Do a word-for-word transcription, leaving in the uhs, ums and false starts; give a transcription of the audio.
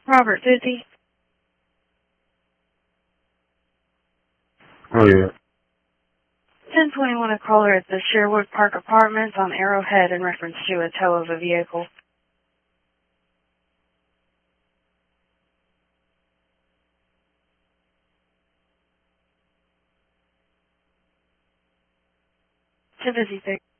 Robert Fizzy. Oh, yeah. ten twenty-one, a caller at the Sherwood Park Apartments on Arrowhead in reference to a tow of a vehicle. Too busy,